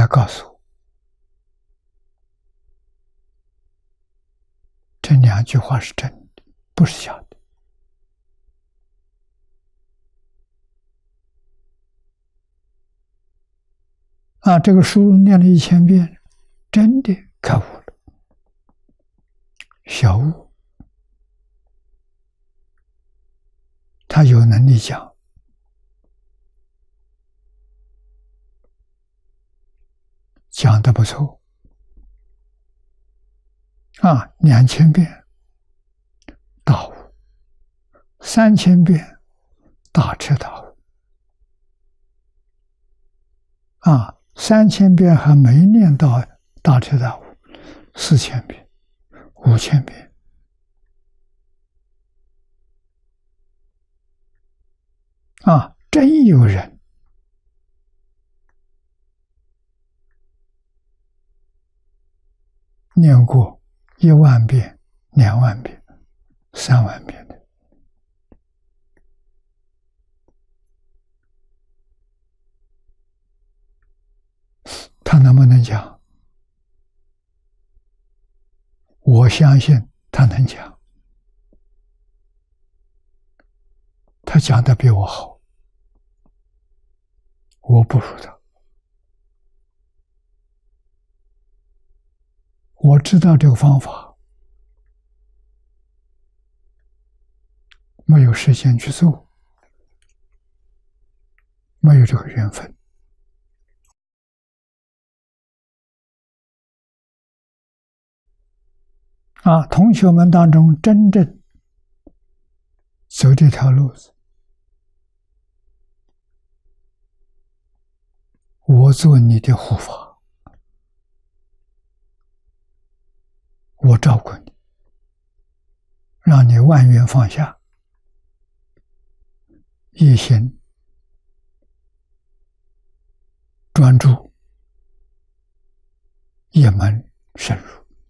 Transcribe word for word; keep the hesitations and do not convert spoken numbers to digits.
来告诉我，这两句话是真的，不是假的。啊，这个书念了一千遍，真的开悟了。小悟，他有能力讲，讲得不错。啊，两千遍大悟，三千遍大彻大悟。啊，三千遍还没念到大彻大悟，四千遍、五千遍。啊，真有人念过一万遍、两万遍、三万遍的。他能不能讲？我相信他能讲，他讲得比我好，我不如他。我知道这个方法，没有时间去做，没有这个缘分。啊，同学们当中真正走这条路子，我做你的护法，我照顾你，让你万缘放下，一心专注，一门深入。